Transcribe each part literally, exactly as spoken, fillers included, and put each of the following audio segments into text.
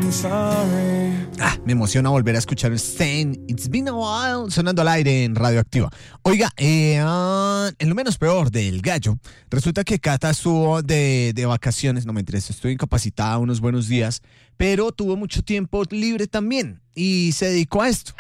Ah, me emociona volver a escuchar Stain, It's Been a While, sonando al aire en Radioactiva. Oiga, eh, uh, en lo menos peor del gallo, resulta que Cata estuvo de, de vacaciones, no me interesa, estuvo incapacitada unos buenos días, pero tuvo mucho tiempo libre también y se dedicó a esto.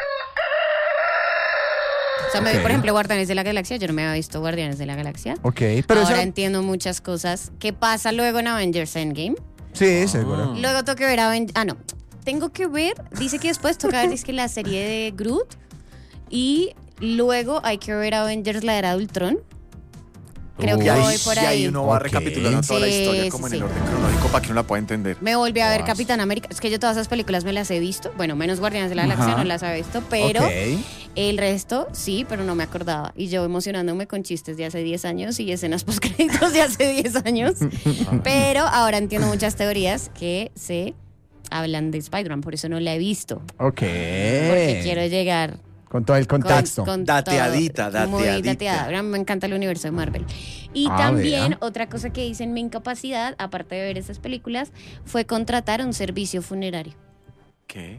O sea, me vi, por ejemplo, Guardianes de la Galaxia. Yo no me había visto Guardianes de la Galaxia. Ok, pero ahora esa... entiendo muchas cosas. ¿Qué pasa luego en Avengers Endgame? Sí, seguro. Luego tengo que ver Avengers... Ah, no. Tengo que ver... Dice que después toca ver es que la serie de Groot. Y luego hay que ver Avengers la era de Ultron. Creo y que ahí, voy por ahí. Y ahí uno va Ok. recapitulando toda la Sí, historia como sí, en el sí. orden cronológico para que uno la pueda entender. Me volví a ver Wow. Capitán América. Es que yo todas esas películas me las he visto. Bueno, menos Guardianes de la Galaxia Ajá. no las he visto. Pero Ok. el resto sí, pero no me acordaba. Y yo emocionándome con chistes de hace diez años y escenas postcréditos de hace diez años. Pero ahora entiendo muchas teorías que se hablan de Spider-Man. Por eso no la he visto. Ok. Porque quiero llegar... Con todo el Con, contexto. con Dateadita, todo, muy dateadita. dateada. Me encanta el universo de Marvel. Y Ah, también vea. otra cosa que hice en mi incapacidad, aparte de ver esas películas, fue contratar un servicio funerario. ¿Qué?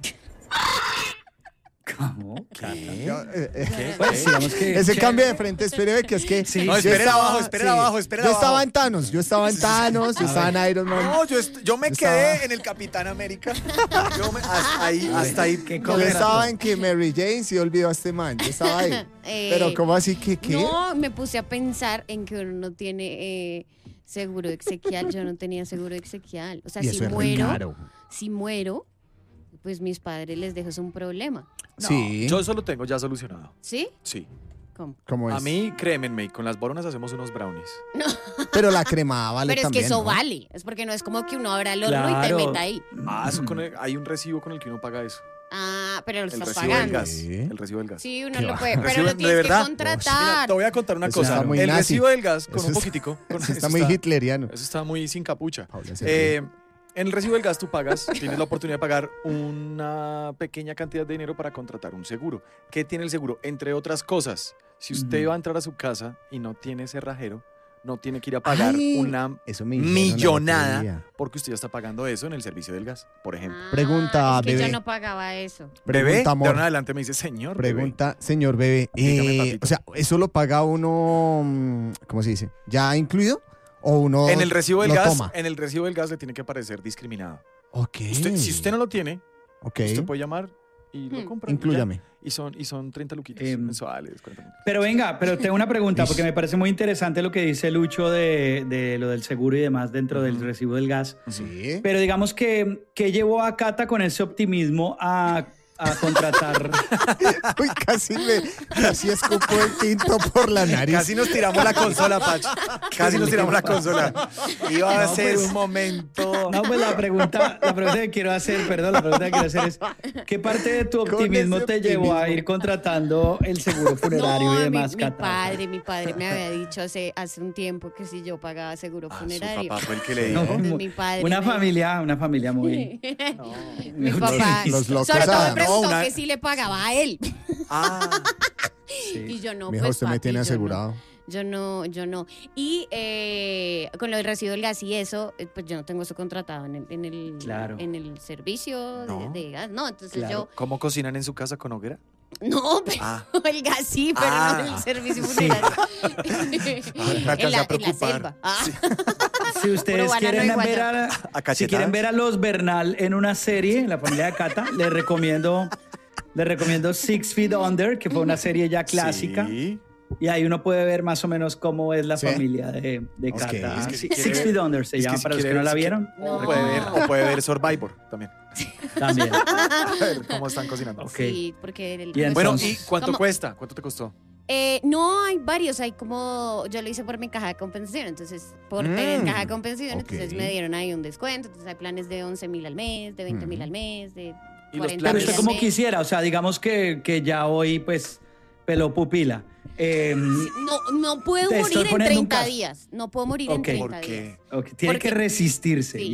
¿Cómo? Yo, eh, eh, Pues digamos que... Ese cambio de frente, espere, que es que... Sí. No, yo espere estaba- abajo, espere abajo, espere Yo abajo. estaba en Thanos, yo estaba en Thanos, yo estaba en Iron Man. No, yo, est- yo me Yo quedé estaba- en el Capitán América. Yo me, hasta ahí, hasta ahí. ¿Qué Yo cosa? estaba en que Mary Jane se olvidó a este man, yo estaba ahí. Eh, Pero ¿cómo así que qué? No, me puse a pensar en que uno no tiene eh, seguro exequial. Yo no tenía seguro exequial. O sea, Y si eso es re muero, caro. si muero, pues mis padres les dejo es un problema. No, Sí. Yo eso lo tengo ya solucionado. ¿Sí? Sí. ¿Cómo? ¿Cómo es? A mí, créemenme, con las boronas hacemos unos brownies. Pero la cremada vale Pero es también, que eso ¿no? vale. Es porque no es como que uno abra el horno y te Claro. meta ahí. Ah, eso con el- hay un recibo con el que uno paga eso. Ah, pero lo El estás recibo del pagando. gas. Sí. El recibo del gas. Sí, uno Qué lo va. puede, pero Recibo- lo ¿de tienes que verdad? Mira, contratar. te voy a contar una Eso cosa. está muy El nazi. recibo del gas, con Eso un está- poquitico. con- Eso está eso muy hitleriano. Eso está muy sin capucha. Paula se Eh, en el recibo del gas tú pagas, tienes la oportunidad de pagar una pequeña cantidad de dinero para contratar un seguro. ¿Qué tiene el seguro? Entre otras cosas, si usted Ujú. va a entrar a su casa y no tiene cerrajero, no tiene que ir a pagar Ay, una eso me dijeron el otro millonada día. porque usted ya está pagando eso en el servicio del gas, por ejemplo. Ah, Pregunta, es que bebé. yo no pagaba eso. Bebé, Pregunta, de amor. ahora en adelante me dice, señor, bebé". Pregunta, señor bebé. Dígame, eh, papito. o sea, ¿eso lo paga uno, mm, ¿cómo se dice? ¿Ya incluido? ¿O uno En el recibo del lo gas, toma? en el recibo del gas le tiene que parecer discriminado. Ok. Usted- si usted no lo tiene, Ok. usted puede llamar y lo Hmm. compra. y ya. Inclúyame. Y son, y son treinta luquitas Em, mensuales, cuarenta luquitas. Pero venga, pero tengo una pregunta, porque me parece muy interesante lo que dice Lucho de, de lo del seguro y demás dentro del Ujú. recibo del gas. Sí. Pero digamos que, que llevó a Cata con ese optimismo a, a contratar. Uy, casi me, casi escupo el tinto por la nariz. Casi nos tiramos la consola, Pach. Casi nos tiramos la consola. Iba a No, ser pues, un momento. No, pues la pregunta, la pregunta que quiero hacer, perdón, la pregunta que quiero hacer es, ¿qué parte de tu Con optimismo ese te llevó a optimismo. ir contratando el seguro funerario No, y mi, demás, mi Cata? padre, mi padre me había dicho hace, hace un tiempo que si yo pagaba seguro Ah, su funerario. papá fue el que le No, dijo. Entonces, mi padre una me- familia, una familia muy... Mi papá, Los locos sobre todo me a- preguntó no, una- que si le pagaba a él. Ah, Y yo no, Mijo, pues usted me papi, tiene yo asegurado. no. Yo no, yo no. Y eh, con lo del recibo del gas y eso, eh, pues yo no tengo eso contratado en el, en el, Claro. en el servicio No. de, de gas. No, entonces Claro. ¿cómo cocinan en su casa con hoguera? yo. No, pero Ah. el gas sí, pero Ah. no el servicio funerario. me alcancé en, la, a en la preocupar. selva. Ah. Si ustedes Puro banano quieren y guayaba. ver a, A si cachetadas. quieren ver a los Bernal en una serie, en la familia de Cata, les recomiendo, les recomiendo Six Feet Under, que fue una serie ya clásica. Sí. Y ahí uno puede ver más o menos cómo es la ¿Sí? familia de, de Ok, Cata. es que si Sí, quiere Six ver- Feet Under se es que llama, si para los que quiere- no la si vieron. No. O puede ver, o puede ver Survivor también. También. A ver cómo están cocinando. Ok. Sí, porque el, Y Bueno, Entonces- ¿y cuánto ¿Cómo? cuesta? ¿Cuánto te costó? Eh, no, hay varios, hay como, yo lo hice por mi caja de compensación, entonces por Mm, tener caja de compensación, ok. entonces me dieron ahí un descuento, entonces hay planes de once mil al mes, de veinte mil Mm. al mes, de ¿Y los cuarenta Pero planes? mil usted al como mes. quisiera, o sea, digamos que, que ya hoy pues peló pupila. Eh, No, no puedo Te estoy morir en poniendo un treinta caso. días, no puedo morir Ok. en treinta ¿Por días. qué? ok, tiene porque- que resistirse Sí. bien.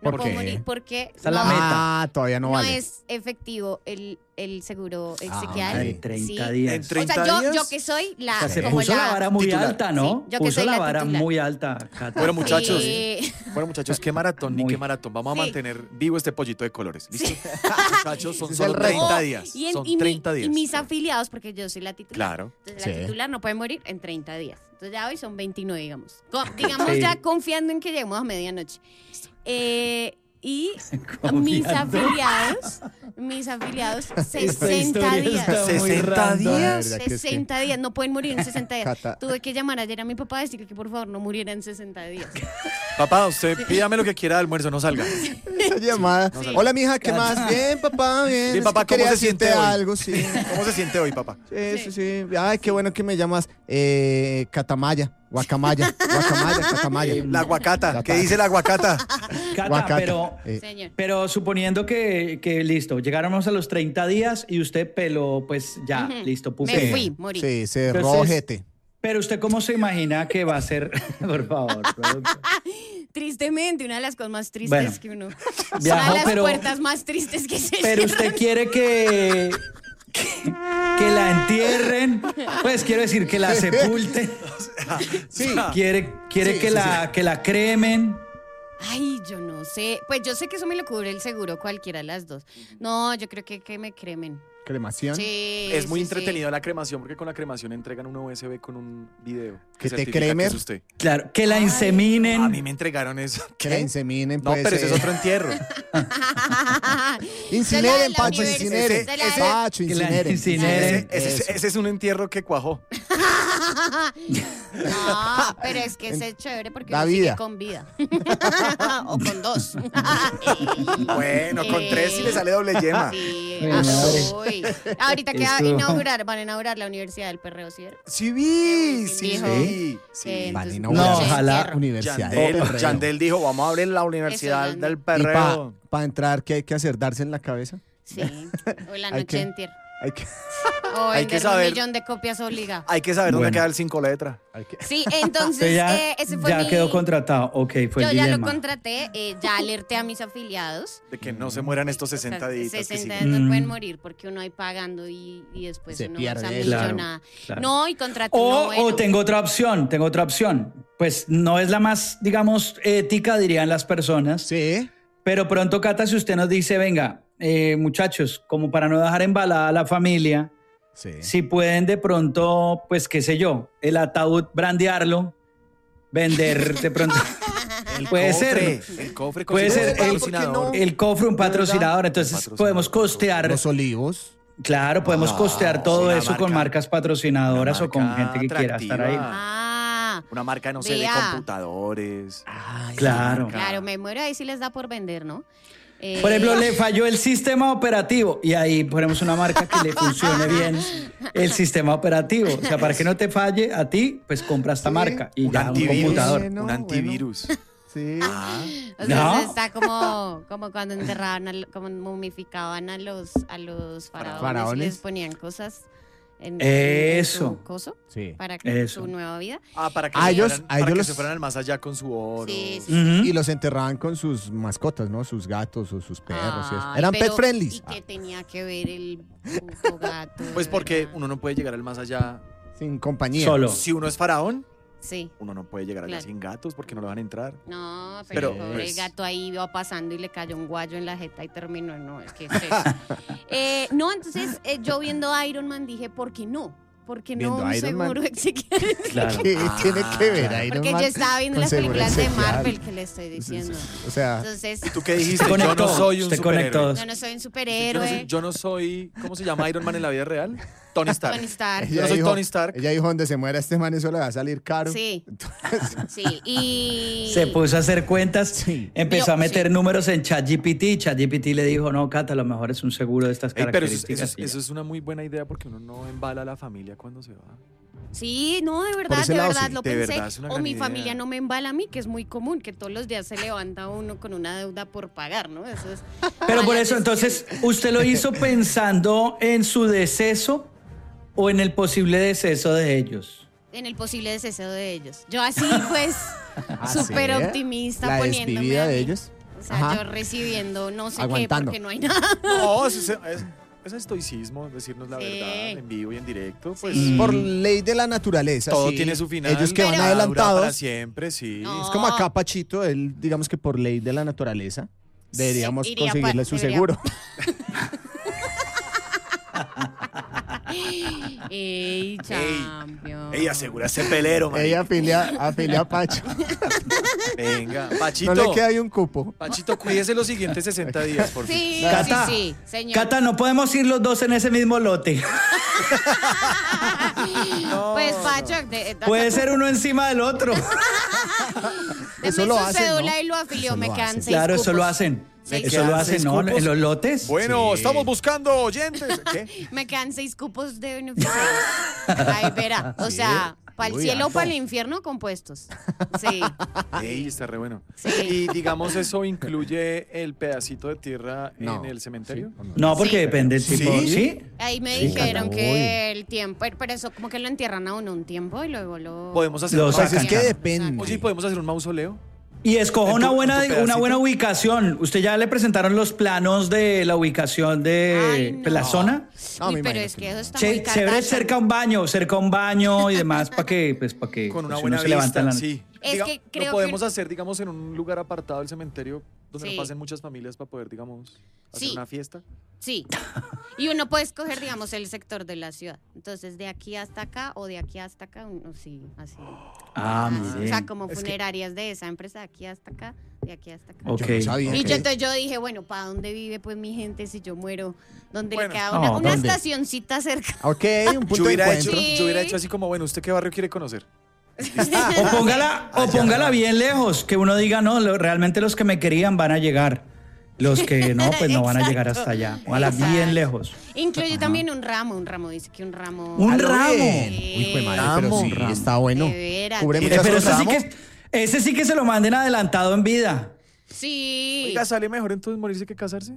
No ¿Por puedo qué? morir porque Esa es la no, meta. Ah, todavía no, no vale. es efectivo el, el seguro exequial. ok. De treinta Sí. días. En O treinta sea, yo, días. yo que soy la... O sea, se como puso la vara muy titular. alta, ¿no? Sí, yo que puso soy la la vara titular. muy alta, Cata. Bueno, muchachos. Sí. Bueno, muchachos, qué maratón ni Muy. qué maratón. Vamos a Sí. mantener vivo este pollito de colores. ¿Listo? Muchachos, son Ese es solo el reto. treinta Oh, días. Y, en- son y mi- treinta días. y mis afiliados, porque yo soy la titular. Claro. Entonces, la Sí. titular no puede morir en treinta días. Entonces, ya hoy son veintinueve, digamos. Co- digamos, Sí. ya confiando en que lleguemos a medianoche. Eh, y Confiando. mis afiliados, mis afiliados, Esta sesenta historia días. está muy ¿sesenta random. días? La verdad que es que- sesenta días, no pueden morir en sesenta días. Cata. Tuve que llamar ayer a mi papá a decirle que por favor no muriera en sesenta días. Papá, usted pídame lo que quiera de almuerzo, no salga. Esa llamada. Sí. Hola, mija, ¿qué más? Bien, papá, bien. Bien, Es papá, que ¿cómo quería se siente decirte hoy? algo, sí. ¿Cómo se siente hoy, papá? Sí, sí, sí. Ay, qué bueno que me llamas eh, Catamaya, Guacamaya, Guacamaya, Catamaya. La aguacata. ¿Qué Cata. dice la aguacata? Cata, Guacata. pero, Eh, Señor. pero suponiendo que, que listo, llegáramos a los treinta días y usted peló, pues ya, Ujú. listo, puso. Me fui, morí. Sí, se Entonces- rojete. Pero usted cómo se imagina que va a ser, por favor, productor? Tristemente, una de las cosas más tristes Bueno, que uno. viajó, una de las pero- puertas más tristes que se Pero cierran. usted quiere que, que, que la entierren, pues quiero decir que la sepulten, Sí. quiere, quiere Sí, que, sí, la, que la cremen. Ay, yo no sé. Pues yo sé que eso me lo cubre el seguro, cualquiera de las dos. No, yo creo que, que me cremen. Cremación. Sí. Es muy sí, sí. entretenido la cremación porque con la cremación entregan una U S B con un video. Que te certifica cremer. que es usted. Claro, que la Ay. inseminen. A mí me entregaron eso. Que la inseminen, No, pues. pero ese es eh, otro entierro. Incineren, la Pacho, universidad. incineren. De la- ese- Pacho, que la incineren. incineren. Ese, ese- Eso. ese es un entierro que cuajó. No, pero es que ese es chévere porque Da uno sigue vida. con vida. O con dos. Bueno, con Eh, tres sí le sale doble yema. Sí, Ay, ah, madre. uy. Ahorita que va a Esto- inaugurar, van a inaugurar la Universidad del Perreo, ¿sí? Sí vi, Sí, sí, dijo. sí. sí. Que Van a entonces, inaugurar. No, mucho ojalá. entierro. Universidad. Yandel, del Perreo. Yandel dijo, vamos a abrir la Universidad Eso, del Y para Perreo. entrar, ¿qué hay que hacer? ¿Darse en la cabeza? Sí, o la Hay noche que- de entierro. Hay que... O Hay que vender saber- un millón de copias obligado. Hay que saber Bueno. dónde queda el cinco letra. hay que- Sí, entonces Usted ya, eh, ese fue ya mi... quedó contratado. Ok, fue Yo el ya lo dilema. contraté, eh, ya alerté a mis afiliados. De que no se mueran estos O sea, sesenta días. sesenta que días no Mm. pueden morir porque uno ahí pagando y, y después Se uno pierde esa eso. Claro, millonada. claro. No, y contraté O, uno bueno. o tengo otra opción, tengo otra opción. Pues no es la más, digamos, ética, dirían las personas. Sí. Pero pronto, Cata, si usted nos dice, venga, eh, muchachos, como para no dejar embalada a la familia, Sí. si pueden de pronto, pues qué sé yo, el ataúd brandearlo, vender de pronto. El puede cofre, ser. El cofre Puede con su ser cofre el- patrocinador. El cofre, un patrocinador. Entonces patrocinador. podemos costear. Los olivos. Claro, podemos Ah, costear todo una eso con marca- marcas patrocinadoras una o con marca gente que quiera estar ahí. atractiva. Ah, Una marca, no sé, de Vea. computadores. Claro. claro, me muero ahí si les da por vender, ¿no? Eh, Por ejemplo, le falló el sistema operativo y ahí ponemos una marca que le funcione bien el sistema operativo. O sea, para que no te falle a ti, pues compra esta Sí. marca y Un ya un antivirus. computador. Bueno, un antivirus. Sí. Ah, O sea, ¿No? eso está como, como cuando enterraban, a lo- como momificaban a los, a los faraones, Faraones. y les ponían cosas en, Eso. en su coso Sí. para que Eso. su nueva vida. ah, para que, A se ellos- fueran, a para ellos que los- se fueran al más allá con su oro. Sí, sí. Ujú. Y los enterraban con sus mascotas, ¿no? Sus gatos o sus perros. y eso. Ay, Eran pero, pet friendly. ¿Y qué tenía que ver el puto gato? Pues porque ¿verdad? uno no puede llegar al más allá. Sin compañía. Solo. Si uno es faraón, Sí. uno no puede llegar allá Claro. sin gatos porque no lo van a entrar. No, pero, Pero, pobre pues- gato ahí iba pasando y le cayó un guayo en la jeta y terminó. No, es que es eso. Eh, no, entonces eh, yo viendo Iron Man dije, ¿por qué no? ¿Por qué no Viendo un Iron Man. seguro exequial? Claro. ¿Qué Ah, tiene que ver claro. Iron Porque Man yo estaba viendo con las seguro películas de social? Marvel que le estoy diciendo. O sea, Entonces, ¿Tú qué dijiste? Usted conectó, Yo no soy un usted superhéroe. conectó. yo no soy un Yo no, superhéroe. soy, yo no soy, ¿cómo se llama Iron Man en la vida real? Tony Stark. Tony Stark. Yo no soy Tony Stark. Ella dijo, donde se muera este man, eso le va a salir caro. Sí, sí. Y... Se puso a hacer cuentas, Sí. empezó Pero, a meter sí. números en ChatGPT. ChatGPT le dijo, no, Cata, a lo mejor es un seguro de estas Ey, pero eso, es- características. eso es- y ya. eso es una muy buena idea porque uno no embala a la familia cuando se va. Sí, no, de Por verdad, ese de lado, verdad sí. lo De pensé. verdad, es una o gran mi idea. familia no me embala a mí, que es muy común, que todos los días se levanta uno con una deuda por pagar, ¿no? Eso es. Pero por malas eso, entonces, decisiones. ¿usted lo hizo pensando en su deceso o en el posible deceso de ellos? En el posible deceso de ellos. Yo así, pues, Ah, súper ¿sí? optimista La poniéndome desvivida a de mí. ellos. O sea, Ajá. yo recibiendo no sé Aguantando. qué porque no hay nada. No, es, es, es estoicismo, decirnos la Sí. verdad en vivo y en directo. Pues Sí. Por ley de la naturaleza. todo sí. tiene su final. Ellos que van Pero- dura para adelantados. siempre, sí. No. Es como acá Pachito, él, digamos que por ley de la naturaleza, deberíamos Sí, iría conseguirle pa- su debería- seguro. Ey, champion. Ey, asegura ese pelero, man. Ella afilia, afilia a Pacho. Venga, No Pachito. le queda ahí un cupo. Pachito, cuídese los siguientes sesenta días, por favor. Sí, Cata, sí, sí, señor. Cata, no podemos ir los dos en ese mismo lote. Pues, Pacho, de- de- Puede ser uno encima del otro. deme Eso lo su hacen, cédula ¿no? y lo afilió, Eso me lo quedan hacen. seis Claro, eso cupos. lo hacen. Sí. Eso quedan lo hacen, seis ¿no? cupos. En los lotes. Bueno, Sí. estamos buscando oyentes. ¿Qué? Me quedan seis cupos de beneficiarios. Ahí verá. O sea, para el Uy, cielo o harto. para el infierno compuestos. Sí. Ey, está re bueno. Sí. Y digamos, ¿eso incluye el pedacito de tierra No. en el cementerio? Sí. No, porque Sí. depende del tipo. ¿Sí? ¿Sí? Ahí me Sí, dijeron Cata. que el tiempo, pero eso como que lo entierran a uno un tiempo y luego lo... Podemos hacer Lo un Pues sacan. es que Exacto. depende. Oye, ¿podemos hacer un mausoleo? Y escoja ¿En una tu- buena, en tu pedacito? una buena ubicación. ¿Usted ya le presentaron los planos de la ubicación de Ay, no. pues, la zona? No, Uy, me pero imagino es que que no. eso está Che- muy Chévere Kardashian. cerca a un baño, cerca a un baño y demás para que, pues, para que Con una pues, buena uno se levanta vista, en la- sí. Es que creo lo podemos que- hacer, digamos, en un lugar apartado del cementerio donde Sí. no pasen muchas familias para poder, digamos, hacer Sí. una fiesta. Sí. Y uno puede escoger, digamos, el sector de la ciudad. Entonces, de aquí hasta acá o de aquí hasta acá, uno sí, así. Ah, Así. muy O sea, bien. como Es que- funerarias de esa empresa, de aquí hasta acá, de aquí hasta acá. Ok. Yo no sabía Y que- yo, entonces yo dije, bueno, ¿para dónde vive pues mi gente si yo muero? ¿Dónde Bueno. le queda una, No, una ¿dónde? estacioncita cerca? Ok, un punto Yo de hubiera, hecho, encuentro. Sí. yo hubiera hecho así como, bueno, ¿usted qué barrio quiere conocer? O póngala, o póngala bien lejos, que uno diga, no, lo- realmente los que me querían van a llegar. Los que no, pues no van a llegar hasta allá. Ojalá Exacto. bien lejos. Incluye también un ramo, un ramo, dice que un ramo. Un Ah, lo ramo. bien. Sí. Uy, pues madre, Ramo, pero sí, ramo. está bueno. De veras. Cubre Eh, Eh, muchas pero cosas. ese sí, que, ese sí que se lo manden adelantado en vida. Sí. Oiga, ¿sale mejor entonces morirse que casarse?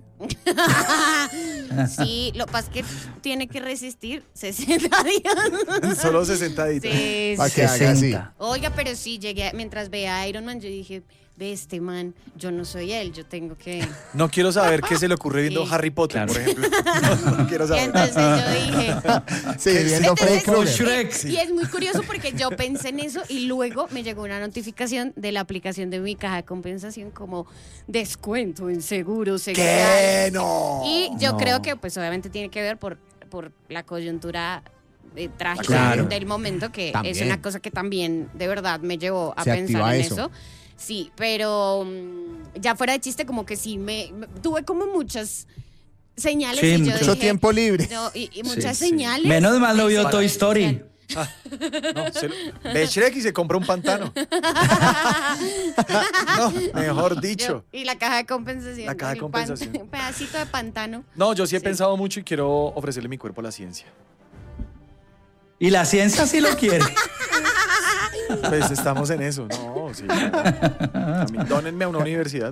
Sí, lo que pasa es que tiene que resistir sesenta días. Solo sesenta días. Sí, Pa' sí. que haga así. sesenta. Oiga, pero sí, llegué, a- mientras veía a Iron Man, yo dije, ve este man, yo no soy él, yo tengo que... No quiero saber qué se le ocurre viendo Sí. Harry Potter, Claro. por ejemplo. No, no quiero Y saber. entonces yo dije... Sí, viendo Freddy Entonces, Krueger. Shrek. Y es muy curioso porque yo pensé en eso y luego me llegó una notificación de la aplicación de mi caja de compensación como descuento en seguro ¿Qué? sexual. No. Y yo No. creo que pues obviamente tiene que ver por, por la coyuntura eh, trágica Claro. del momento, que es También. una cosa que también de verdad me llevó a Se pensar activa en eso. eso. Sí, pero mm, ya fuera de chiste, como que sí, me, me- tuve como muchas señales Sí, y yo mucho dije, Mucho tiempo libre. no, y, y Sí, muchas sí. señales. Menos mal no vio Sí, Toy sí, Story. No, se lo- ve Shrek y se compra un pantano. No, mejor Yo- dicho. y la caja de compensación. La caja de el pan- compensación. un pedacito de pantano. No, yo sí he Sí. pensado mucho y quiero ofrecerle mi cuerpo a la ciencia. Y la ciencia sí lo quiere. Pues estamos en eso. No, sí. A mí, dónenme a una universidad.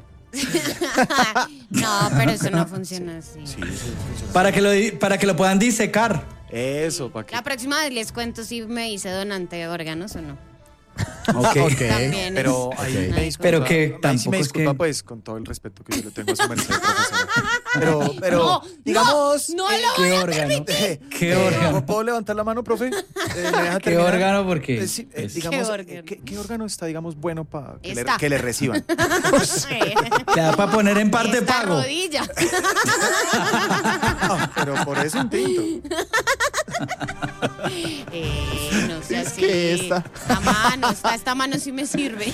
No, pero eso no funciona así. Sí, sí, funciona. Para que lo, di- para que lo puedan disecar. Eso, ¿para qué? La próxima vez les cuento si me hice donante de órganos o no. Ok. Ok. También Pero es- ahí Ay, me disculpa. Pero que ahí sí tampoco me es disculpa, que- pues, con todo el respeto que yo le tengo a su merced, profesora. Pero, pero, No, digamos... no, no eh, lo ¿Qué órgano? eh, ¿Qué eh, órgano? ¿Puedo levantar la mano, profe? Eh, ¿me deja ¿Qué terminar? órgano? Porque Eh, sí, eh, pues, digamos, ¿Qué eh, órgano? ¿qué, qué órgano está, digamos, bueno para que, le, Está. que le reciban? te da para poner en parte Esta pago. rodilla. Ah, pero por eso intento. Eh, no sé Es así. que esta- Esta mano, esta, esta mano sí me sirve.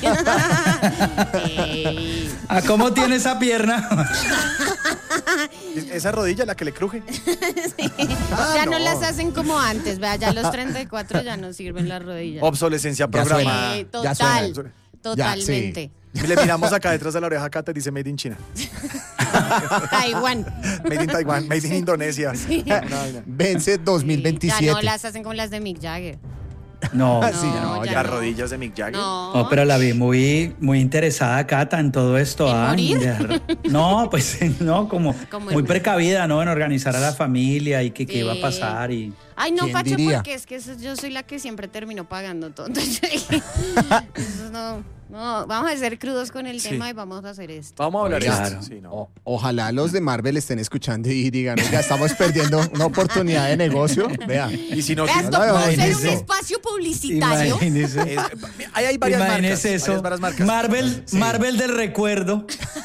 Eh, ¿A cómo tiene esa pierna? Es- Esa rodilla la que le cruje. Ah, ya no. no. las hacen como antes, vea, ya a los treinta y cuatro ya no sirven las rodillas. Obsolescencia Ya suena. programada. Eh, ya total, suena. totalmente. Le miramos acá detrás de la oreja a Cata y dice Made in China. Taiwán. Made in Taiwan, Made in Indonesia. Una vaina. Vence dos mil Ya veintisiete. no las hacen como las de Mick Jagger. No. Ah, sí, No, no, ya ya. Las rodillas de Mick Jagger. No. No, pero la vi muy, muy interesada, Cata, en todo esto. ¿En ah, morir? de- No, pues no, como Como muy en- precavida, ¿no? En organizar a la familia y que qué Sí. iba a pasar. Y... Ay, no, ¿Quién Pacho, diría? porque es que eso- yo soy la que siempre termino pagando todo. Entonces yo dije, eso no. No, vamos a ser crudos con el Sí. tema y vamos a hacer esto. Vamos a hablar de Claro. esto. Sí, no. O- ojalá los de Marvel estén escuchando y digan, ya estamos perdiendo una oportunidad de negocio. Vea. Y si no, Vea, ¿quién- esto puede ser un imagínese. espacio publicitario. Imagínese. Eh, ahí hay varias Imagínese marcas. eso. Varias, varias marcas. Marvel, Sí. Marvel del recuerdo.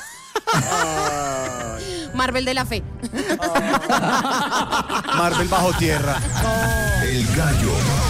Ay, Marvel de la fe. Marvel bajo tierra. El gallo